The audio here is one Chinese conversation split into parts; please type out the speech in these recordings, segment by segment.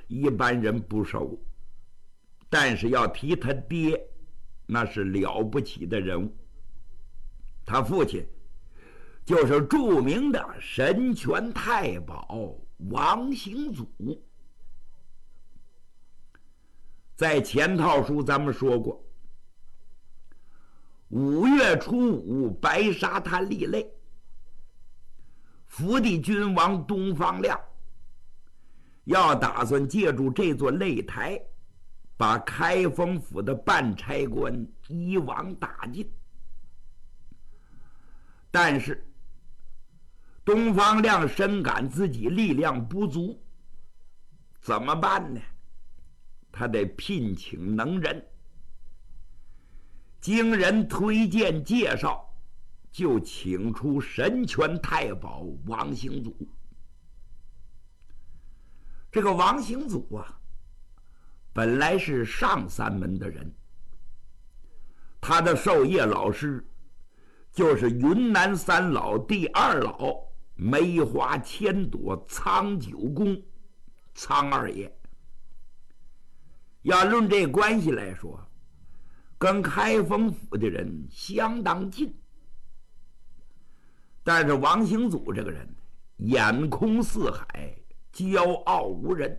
一般人不熟，但是要提他爹，那是了不起的人物。他父亲就是著名的神权太保王行祖。在前套书咱们说过，5月初5白沙滩立擂，福地君王东方亮要打算借助这座擂台，把开封府的办差官一网打尽。但是东方亮深感自己力量不足，怎么办呢？他得聘请能人，经人推荐介绍，就请出神权太保王行祖。这个王行祖啊，本来是上三门的人，他的授业老师就是云南三老第2老梅花千朵苍九公苍二爷。要论这关系来说，跟开封府的人相当近。但是王行祖这个人眼空四海，骄傲无人。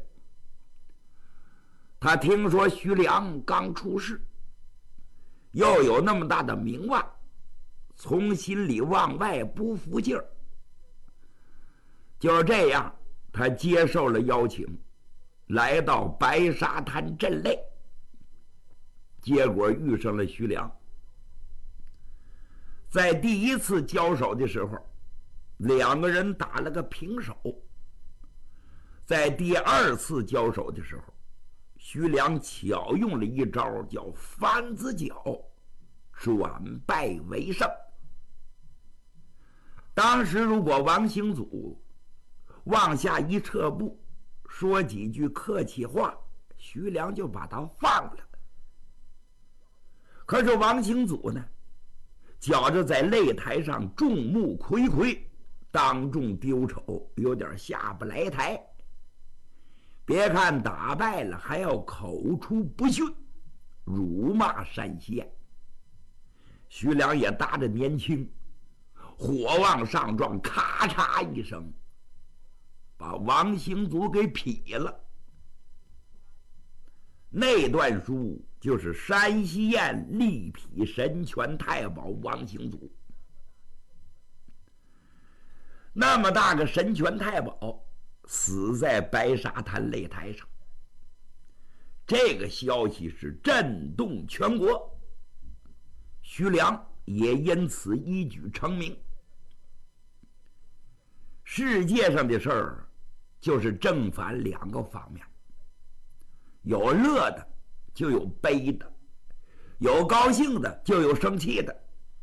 他听说徐良刚出世，又有那么大的名望，从心里往外不服劲儿。就是这样，他接受了邀请，来到白沙滩镇擂，结果遇上了徐良。在第1次交手的时候，2个人打了个平手。在第2次交手的时候，徐良巧用了一招叫翻子脚，转败为胜。当时如果王行祖往下一撤步，说几句客气话，徐良就把他放了。可是王行祖呢，觉着在擂台上众目睽睽，当众丢丑，有点下不来台。别看打败了，还要口出不逊，辱骂山西燕。徐良也搭着年轻，火往上撞，咔嚓一声，把王行祖给劈了。那段书就是山西燕力劈神权太保王行祖。那么大个神权太保死在白沙滩擂台上，这个消息是震动全国，徐良也因此一举成名。世界上的事儿就是正反2个方面，有乐的就有悲的，有高兴的就有生气的。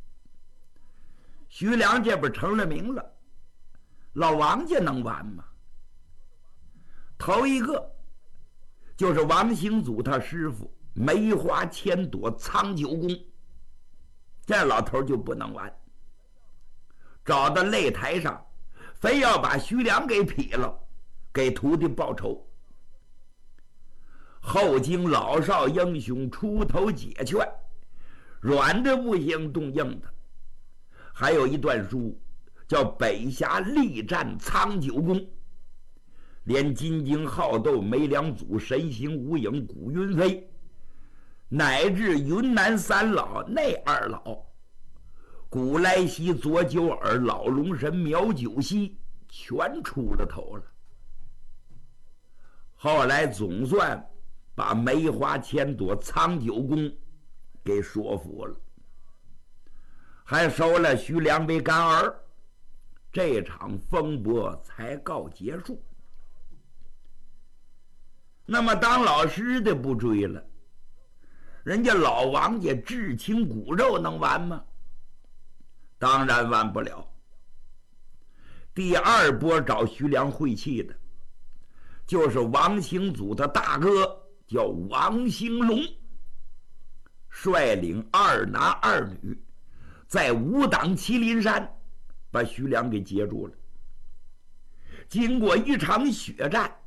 徐良这边成了名了，老王家能完吗？头一个就是王行祖他师傅梅花千朵苍九公，这老头就不能完，找到擂台上非要把徐良给劈了，给徒弟报仇。后经老少英雄出头解劝，软的不行动硬的。还有一段书叫北峡力战苍九公，连金睛好斗梅良祖、神行无影古云飞，乃至云南三老那2老古来稀、左九耳、老龙神、苗九溪全出了头了。后来总算把梅花千朵苍九公给说服了，还收了徐良为干儿，这场风波才告结束。那么当老师的不追了，人家老王家至亲骨肉能完吗？当然完不了。第2波找徐良会气的就是王行祖的大哥，叫王兴龙，率领2男2女在武党麒麟山把徐良给截住了。经过一场血战，